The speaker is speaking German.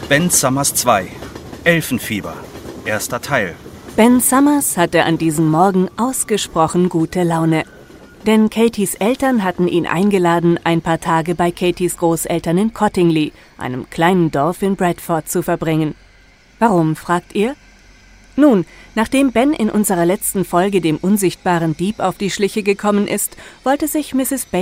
Ben Summers 2 – Elfenfieber – erster Teil. Ben Summers hatte an diesem Morgen ausgesprochen gute Laune. Denn Katys Eltern hatten ihn eingeladen, ein paar Tage bei Katys Großeltern in Cottingley, einem kleinen Dorf in Bradford, zu verbringen. Warum, fragt ihr? Nun, nachdem Ben in unserer letzten Folge dem unsichtbaren Dieb auf die Schliche gekommen ist, wollte sich Mrs.